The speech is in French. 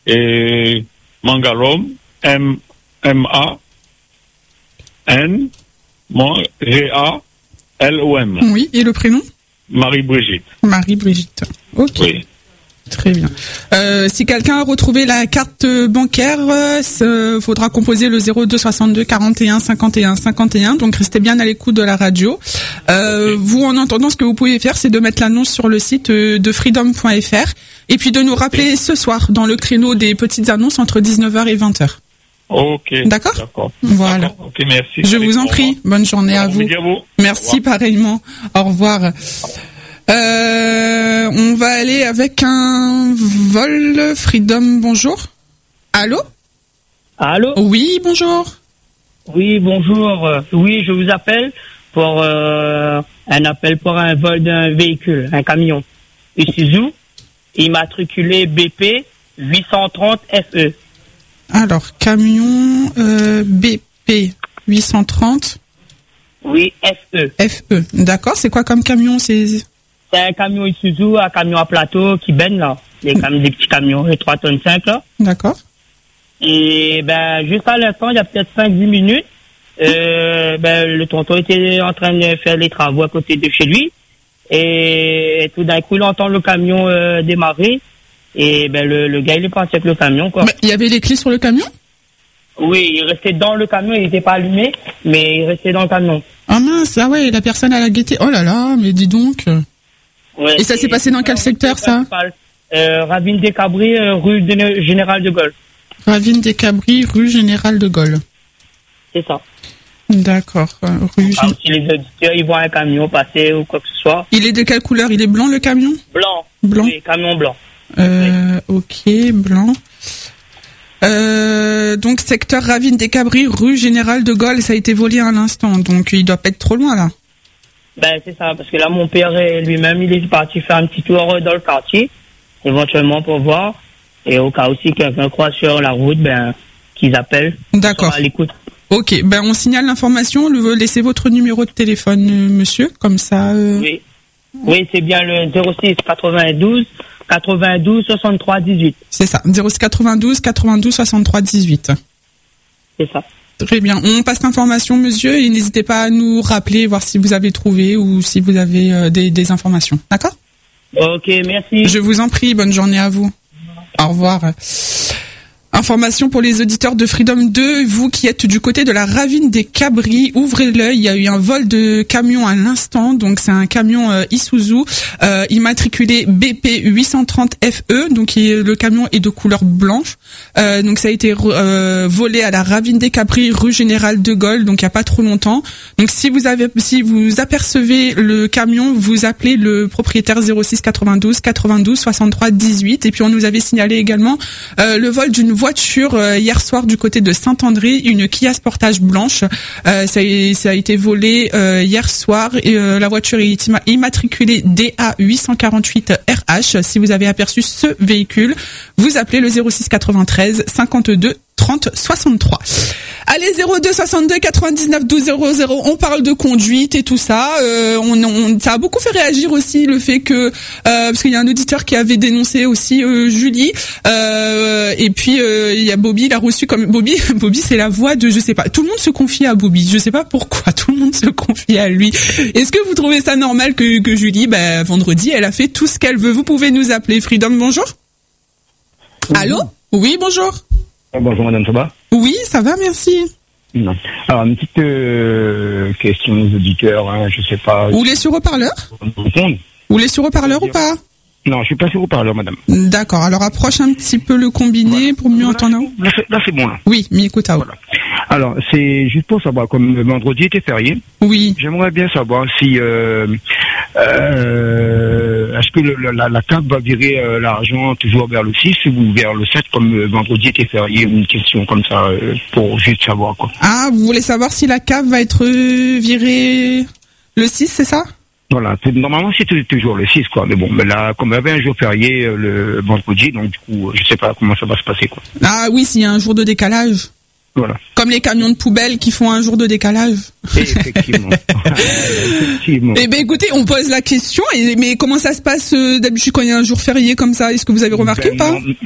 et Mangalom, M-A-N, G-A-L-O-M. Oui, et le prénom? Marie-Brigitte. Marie-Brigitte. Ok. Oui. Très bien. Si quelqu'un a retrouvé la carte bancaire, faudra composer le 02 62 41 51 51. Donc restez bien à l'écoute de la radio. Vous, en entendant, ce que vous pouvez faire, c'est de mettre l'annonce sur le site de freedom.fr et puis de nous rappeler ce soir dans le créneau des petites annonces entre 19h et 20h. Ok. D'accord. Voilà. D'accord. Ok, merci. Je vous en prie. Bonne journée à vous. Merci pareillement. Au revoir. On va aller avec un vol Freedom. Bonjour. Allô? Allô? Oui, bonjour. Oui, bonjour. Oui, je vous appelle pour un appel pour un vol d'un véhicule, un camion Isuzu, immatriculé BP 830 FE. Alors, camion BP 830. Oui, FE. FE. D'accord. C'est quoi comme camion? C'est un camion Isuzu, un camion à plateau qui baigne là. Des petits camions de 3 tonnes 5 là. D'accord. Et juste à l'instant, il y a peut-être 5-10 minutes, le tonton était en train de faire les travaux à côté de chez lui. Et tout d'un coup, il entend le camion démarrer. Et le gars, il est parti avec le camion, quoi. Il y avait les clés sur le camion? Oui, il restait dans le camion, il n'était pas allumé, mais il restait dans le camion. Ah mince, ah ouais, la personne à la gaieté. Oh là là, mais dis donc. Ouais, et ça s'est passé dans quel secteur, ça? Ravine des Cabris, rue Général de Gaulle. Ravine des Cabris, rue Général de Gaulle. C'est ça. D'accord. Si les auditeurs, ils voient un camion passer ou quoi que ce soit. Il est de quelle couleur? Il est blanc, le camion? Blanc. Blanc. Oui, camion blanc. Ok, blanc. Donc, secteur Ravine des Cabris, rue Général de Gaulle, ça a été volé à l'instant. Donc, il doit pas être trop loin, là. C'est ça, parce que là, mon père lui-même, il est parti faire un petit tour dans le quartier, éventuellement pour voir. Et au cas où si quelqu'un croise sur la route, qu'ils appellent. D'accord. À l'écoute. Ok, on signale l'information. Laissez votre numéro de téléphone, monsieur, comme ça. Oui. Oui, c'est bien le 06 92 63 18. C'est ça, 06 92 63 18. C'est ça. Très bien. On passe l'information, monsieur, et n'hésitez pas à nous rappeler, voir si vous avez trouvé ou si vous avez des informations. D'accord? Ok, merci. Je vous en prie, bonne journée à vous. Au revoir. Information pour les auditeurs de Freedom 2, vous qui êtes du côté de la Ravine des Cabris, ouvrez l'œil, il y a eu un vol de camion à l'instant, donc c'est un camion Isuzu immatriculé BP 830 FE, donc le camion est de couleur blanche, donc ça a été volé à la Ravine des Cabris, rue Général de Gaulle, donc il n'y a pas trop longtemps. Donc si vous apercevez le camion, vous appelez le propriétaire 06 92 63 18, et puis on nous avait signalé également le vol d'une voiture hier soir du côté de Saint-André, une Kia Sportage blanche. Ça a été volé hier soir et la voiture est immatriculée DA 848 RH. Si vous avez aperçu ce véhicule, vous appelez le 06 93 52 30 63. Allez, 02 62 99 12 00. On parle de conduite et tout ça. Ça a beaucoup fait réagir aussi le fait que parce qu'il y a un auditeur qui avait dénoncé aussi Julie. Et puis il y a Bobby, il a reçu comme Bobby. Bobby, c'est la voix de je sais pas. Tout le monde se confie à Bobby. Je sais pas pourquoi. Tout le monde se confie à lui. Est-ce que vous trouvez ça normal que Julie, vendredi, elle a fait tout ce qu'elle veut? Vous pouvez nous appeler. Freedom, bonjour. Allô? Oui, bonjour. Bonjour madame, ça va? Oui, ça va, merci. Non. Alors une petite question aux auditeurs, je sais pas. Vous voulez sur haut-parleur? Vous voulez sur haut-parleur ou pas? Non, je suis pas sur haut-parleur madame. D'accord, alors approche un petit peu le combiné pour mieux entendre. Là c'est bon là. Oui, mais écoute à haut. Voilà. Alors c'est juste pour savoir, comme vendredi était férié. Oui. J'aimerais bien savoir si est-ce que la CAF va virer l'argent toujours vers le 6 ou vers le 7 comme vendredi était férié, une question comme ça pour juste savoir quoi. Ah, vous voulez savoir si la CAF va être virée le 6, c'est ça? Voilà, normalement c'est toujours le 6 quoi, mais bon, mais là comme il y avait un jour férié le vendredi, donc du coup je sais pas comment ça va se passer quoi. Ah oui, s'il y a un jour de décalage. Voilà. Comme les camions de poubelle qui font un jour de décalage. Effectivement. Effectivement. Eh ben écoutez, on pose la question, mais comment ça se passe d'habitude quand il y a un jour férié comme ça? Est-ce que vous avez remarqué ou pas?